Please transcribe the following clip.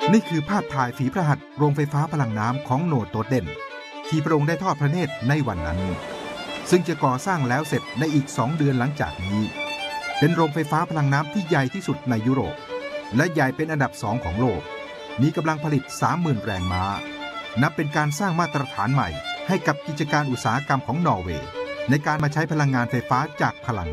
นี่คือภาพถ่ายฝีพระหัตถ์โรงไฟฟ้าพลังน้ำของโนโตเดนที่พระองค์ได้ทอดพระเนตรในวันนั้นซึ่งจะก่อสร้างแล้วเสร็จในอีก2 เดือนหลังจากนี้เป็นโรงไฟฟ้าพลังน้ำที่ใหญ่ที่สุดในยุโรปและใหญ่เป็นอันดับ2ของโลกมีกำลังผลิต 30,000 แรงม้านับเป็นการสร้างมาตรฐานใหม่ให้กับกิจการอุตสาหกรรมของนอร์เวย์ในการมาใช้พลังงานไฟฟ้าจากพลัง